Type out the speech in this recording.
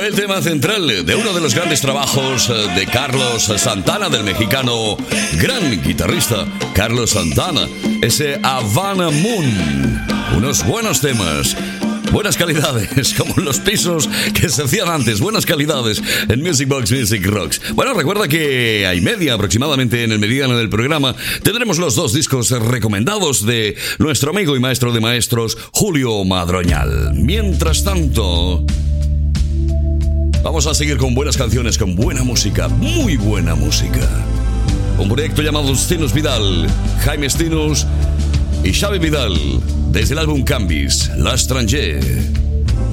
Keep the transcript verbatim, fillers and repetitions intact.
Fue el tema central de uno de los grandes trabajos de Carlos Santana, del mexicano gran guitarrista Carlos Santana, ese Havana Moon. Unos buenos temas, buenas calidades, como los pisos que se hacían antes, buenas calidades en Music Box Music Rocks. Bueno, recuerda que hay media aproximadamente en el meridiano del programa tendremos los dos discos recomendados de nuestro amigo y maestro de maestros, Julio Madroñal. Mientras tanto, vamos a seguir con buenas canciones, con buena música, muy buena música. Un proyecto llamado Stinus Vidal, Jaime Stinus y Xavi Vidal, desde el álbum Canvis, L'Estranger.